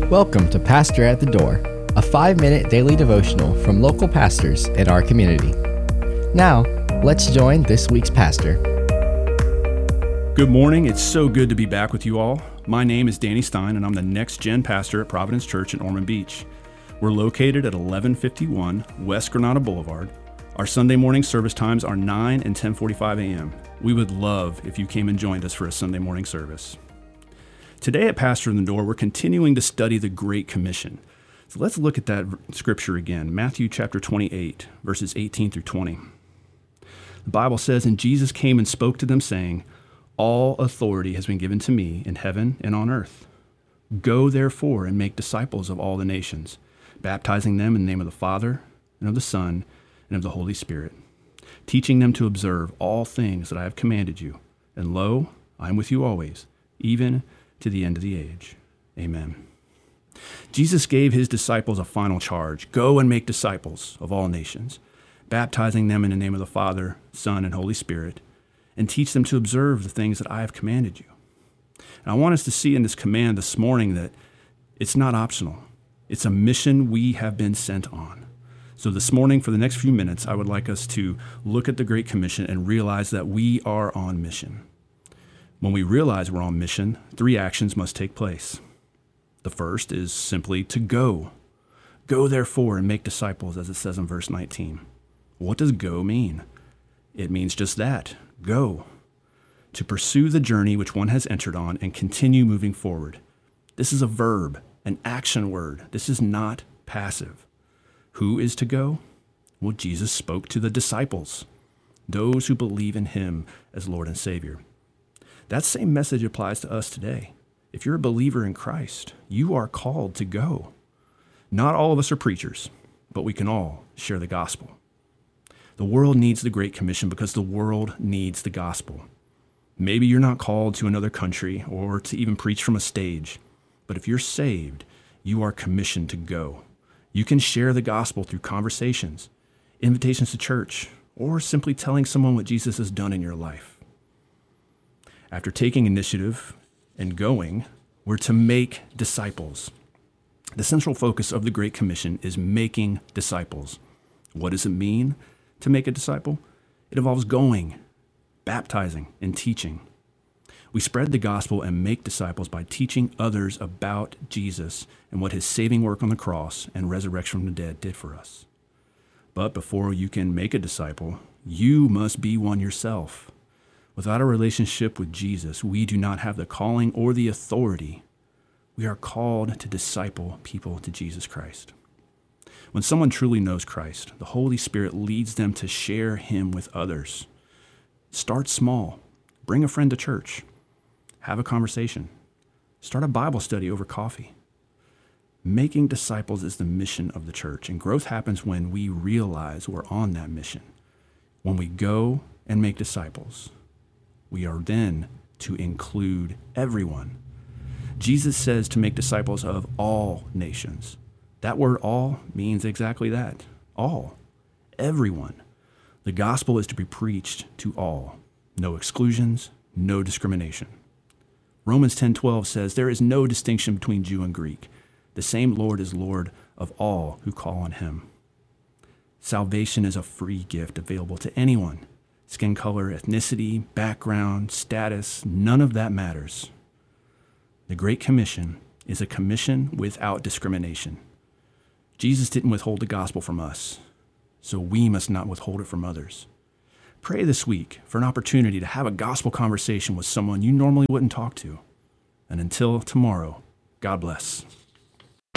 Welcome to Pastor at the Door, a 5-minute daily devotional from local pastors in our community. Now, let's join this week's pastor. Good morning. It's so good to be back with you all. My name is Danny Stein, and I'm the next gen pastor at Providence Church in Ormond Beach. We're located at 1151 West Granada Boulevard. Our Sunday morning service times are 9 and 10:45 a.m. We would love if you came and joined us for a Sunday morning service. Today at Pastor in the Door, we're continuing to study the Great Commission. So let's look at that scripture again, Matthew chapter 28, verses 18 through 20. The Bible says, "And Jesus came and spoke to them, saying, All authority has been given to me in heaven and on earth. Go therefore and make disciples of all the nations, baptizing them in the name of the Father and of the Son and of the Holy Spirit, teaching them to observe all things that I have commanded you. And lo, I am with you always, even to the end of the age." Amen. Jesus gave his disciples a final charge. Go and make disciples of all nations, baptizing them in the name of the Father, Son, and Holy Spirit, and teach them to observe the things that I have commanded you. And I want us to see in this command this morning that it's not optional. It's a mission we have been sent on. So this morning, for the next few minutes, I would like us to look at the Great Commission and realize that we are on mission. When we realize we're on mission, 3 actions must take place. The first is simply to go. Go therefore and make disciples, as it says in verse 19. What does go mean? It means just that, go. To pursue the journey which one has entered on and continue moving forward. This is a verb, an action word. This is not passive. Who is to go? Well, Jesus spoke to the disciples, those who believe in him as Lord and Savior. That same message applies to us today. If you're a believer in Christ, you are called to go. Not all of us are preachers, but we can all share the gospel. The world needs the Great Commission because the world needs the gospel. Maybe you're not called to another country or to even preach from a stage, but if you're saved, you are commissioned to go. You can share the gospel through conversations, invitations to church, or simply telling someone what Jesus has done in your life. After taking initiative and going, we're to make disciples. The central focus of the Great Commission is making disciples. What does it mean to make a disciple? It involves going, baptizing, and teaching. We spread the gospel and make disciples by teaching others about Jesus and what his saving work on the cross and resurrection from the dead did for us. But before you can make a disciple, you must be one yourself. Without a relationship with Jesus, we do not have the calling or the authority. We are called to disciple people to Jesus Christ. When someone truly knows Christ, the Holy Spirit leads them to share him with others. Start small. Bring a friend to church. Have a conversation. Start a Bible study over coffee. Making disciples is the mission of the church, and growth happens when we realize we're on that mission. When we go and make disciples, we are then to include everyone. Jesus says to make disciples of all nations. That word all means exactly that. All. Everyone. The gospel is to be preached to all. No exclusions, no discrimination. Romans 10:12 says, "There is no distinction between Jew and Greek. The same Lord is Lord of all who call on him." Salvation is a free gift available to anyone. Skin color, ethnicity, background, status, none of that matters. The Great Commission is a commission without discrimination. Jesus didn't withhold the gospel from us, so we must not withhold it from others. Pray this week for an opportunity to have a gospel conversation with someone you normally wouldn't talk to. And until tomorrow, God bless.